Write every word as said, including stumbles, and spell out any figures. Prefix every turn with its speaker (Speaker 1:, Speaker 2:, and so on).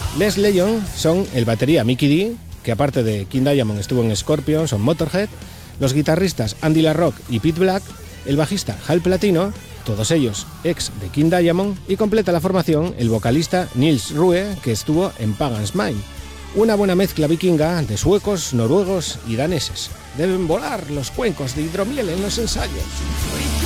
Speaker 1: Les Legion son el batería Mickey D, que aparte de King Diamond estuvo en Scorpions o Motorhead, los guitarristas Andy LaRocque y Pete Black, el bajista Hal Platino, todos ellos ex de King Diamond, y completa la formación el vocalista Nils Rue, que estuvo en Pagan's Mind. Una buena mezcla vikinga de suecos, noruegos y daneses. Deben volar los cuencos de hidromiel en los ensayos.